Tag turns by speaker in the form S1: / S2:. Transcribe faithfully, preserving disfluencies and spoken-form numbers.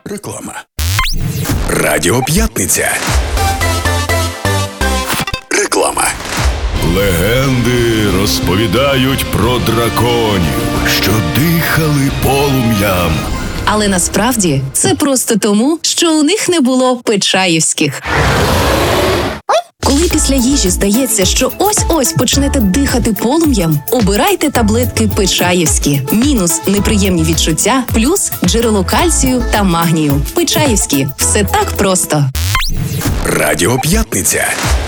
S1: Реклама. Радіо П'ятниця. Реклама.
S2: Легенди розповідають про драконів, що дихали полум'ям.
S3: Але насправді це просто тому, що у них не було печаївських. Коли після їжі здається, що ось-ось почнете дихати полум'ям, обирайте таблетки Печаївські. Мінус – неприємні відчуття, плюс – джерело кальцію та магнію. Печаївські – все так просто.
S1: Радіо П'ятниця.